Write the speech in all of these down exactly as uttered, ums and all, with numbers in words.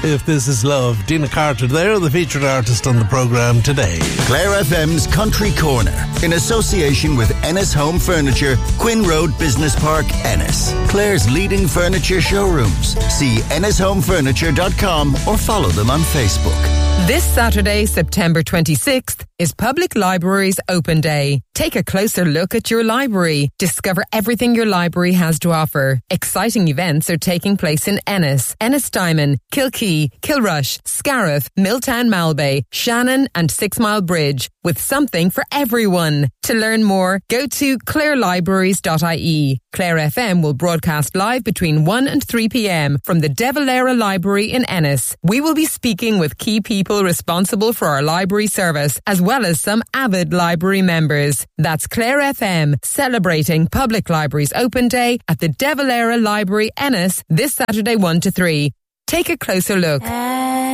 If This Is Love. Dina Carter there, the featured artist on the programme today. Clare F M's Country Corner, in association with Ennis Home Furniture, Quinn Road Business Park, Ennis. Clare's leading furniture showrooms. See ennis home furniture dot com or follow them on Facebook. This Saturday, September twenty-sixth, is Public Libraries Open Day. Take a closer look at your library. Discover everything your library has to offer. Exciting events are taking place in Ennis, Ennistimon, Kilkee, Kilrush, Scariff, Milltown Malbay, Shannon and Six Mile Bridge, with something for everyone. To learn more, go to clare libraries dot I E. Clare F M will broadcast live between one and three p.m. from the De Valera Library in Ennis. We will be speaking with key people responsible for our library service, as well as some avid library members. That's Clare F M, celebrating Public Libraries Open Day at the De Valera Library, Ennis, this Saturday one to three. Take a closer look. In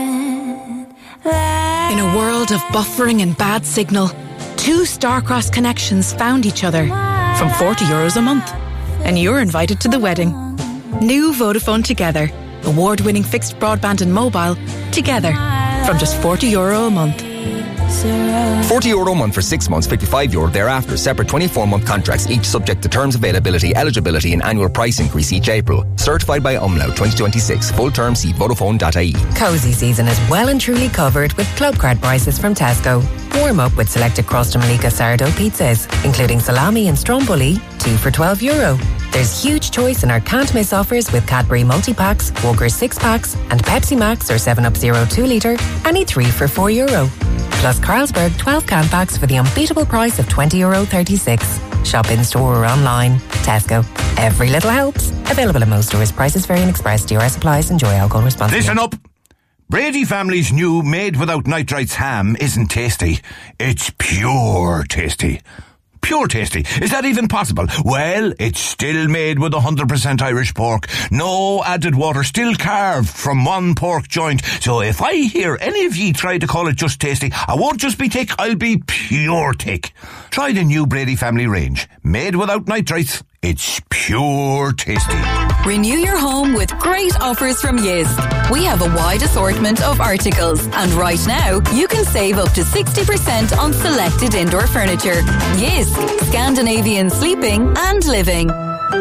a world of buffering and bad signal, two Starcross connections found each other from forty euros a month. And you're invited to the wedding. New Vodafone Together. Award-winning fixed broadband and mobile together from just forty euro a month. forty euro a month for six months, fifty-five euro thereafter. Separate twenty-four month contracts, each subject to terms, availability, eligibility and annual price increase each April. Certified by Umlaut twenty twenty-six. Full term, see vodafone dot I E. Cosy season is well and truly covered with club card prices from Tesco. Warm up with selected Crust Malika sourdough pizzas, including salami and stromboli, two for twelve euro. There's huge choice in our can't miss offers with Cadbury multi-packs, Walker's six packs and Pepsi Max or seven up Zero two litre, any three for four euro. Plus Carlsberg twelve can packs for the unbeatable price of twenty euro thirty-six. Shop in store or online. Tesco. Every little helps. Available in most stores. Prices vary and express. D R S applies. Enjoy alcohol responsibly. Listen up. Brady family's new made without nitrites ham isn't tasty. It's pure tasty. Pure tasty. Is that even possible? Well, it's still made with one hundred percent Irish pork. No added water. Still carved from one pork joint. So if I hear any of ye try to call it just tasty, I won't just be thick, I'll be pure thick. Try the new Brady family range. Made without nitrites. It's pure tasty. Renew your home with great offers from Jysk. We have a wide assortment of articles, and right now you can save up to sixty percent on selected indoor furniture. Jysk, Scandinavian sleeping and living.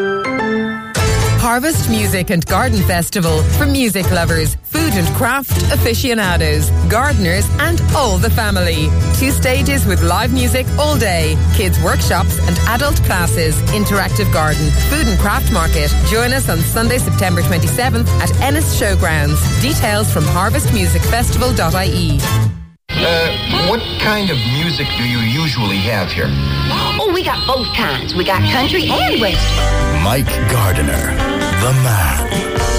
Harvest Music and Garden Festival for music lovers, food and craft aficionados, gardeners and all the family. Two stages with live music all day, kids workshops and adult classes, interactive garden, food and craft market. Join us on Sunday, September twenty-seventh at Ennis Showgrounds. Details from harvest music festival dot I E. Uh, what kind of music do you usually have here? Oh, we got both kinds. We got country and western. Mike Gardiner, the man.